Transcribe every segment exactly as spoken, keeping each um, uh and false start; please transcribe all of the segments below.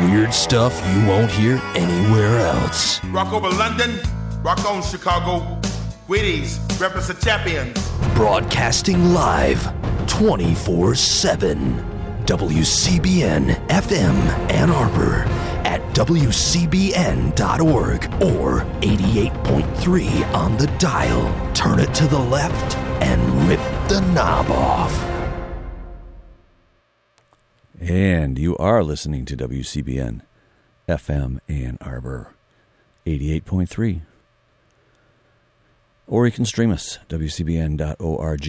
weird stuff you won't hear anywhere else. Rock over London, rock on Chicago. Wheaties, represent champions. Broadcasting live twenty-four seven. W C B N F M Ann Arbor at W C B N dot org or eighty-eight point three on the dial. Turn it to the left and rip the knob off. And you are listening to W C B N F M Ann Arbor eighty-eight point three. Or you can stream us, W C B N dot org.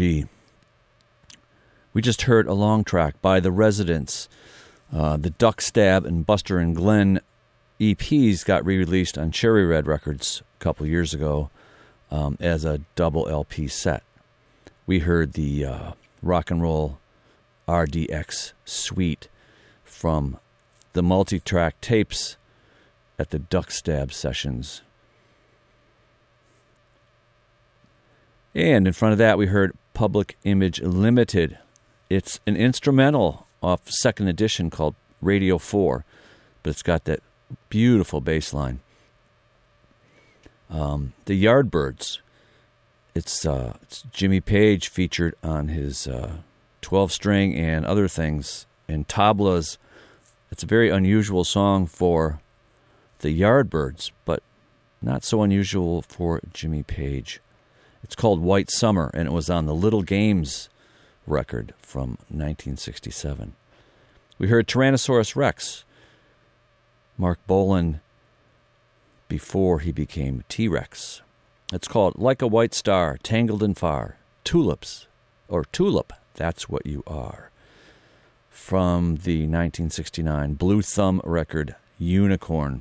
We just heard a long track by The Residents. Uh, the Duck Stab and Buster and Glenn E Ps got re-released on Cherry Red Records a couple years ago um, as a double L P set. We heard the uh, Rock and Roll R D X Suite from the multi-track tapes at the Duck Stab sessions. And in front of that, we heard Public Image Limited. It's an instrumental off second edition called Radio four, but it's got that beautiful bass line. Um, the Yardbirds. It's, uh, it's Jimmy Page featured on his uh, twelve-string and other things. And Tablas, it's a very unusual song for the Yardbirds, but not so unusual for Jimmy Page. It's called White Summer, and it was on the Little Games record from nineteen sixty-seven. We heard Tyrannosaurus Rex, Mark Bolan, before he became T-Rex. It's called Like a White Star, Tangled and Far, Tulips, or Tulip, That's What You Are, from the nineteen sixty-nine Blue Thumb record, Unicorn.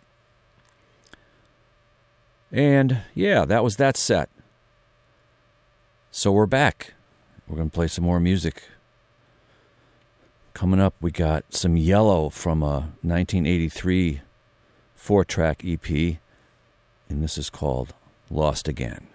And, yeah, that was that set. So we're back. We're going to play some more music. Coming up, we got some Yellow from a nineteen eighty-three four-track E P, and this is called Lost Again.